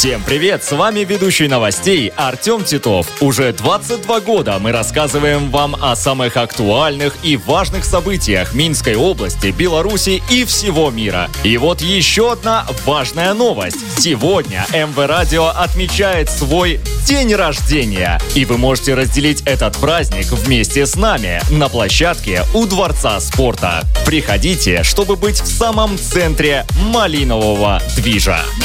Всем привет! С вами ведущий новостей Артем Титов. Уже 22 года мы рассказываем вам о самых актуальных и важных событиях Минской области, Беларуси и всего мира. И вот еще одна важная новость. Сегодня МВ Радио отмечает свой день рождения. И вы можете разделить этот праздник вместе с нами на площадке у Дворца спорта. Приходите, чтобы быть в самом центре малинового движа.